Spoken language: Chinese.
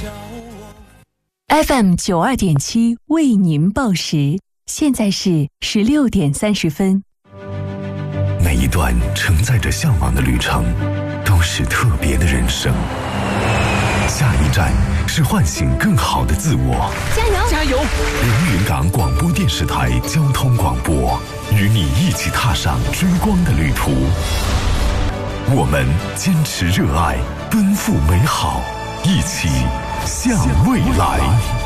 FM92.7为您报时，现在是16点30分。 每一段承载着向往的旅程，都是特别的人生。下一站是唤醒更好的自我。 加油！ 加油！ 连云港广播电视台交通广播，与你一起踏上追光的旅途。我们坚持热爱，奔赴美好，一起向未来。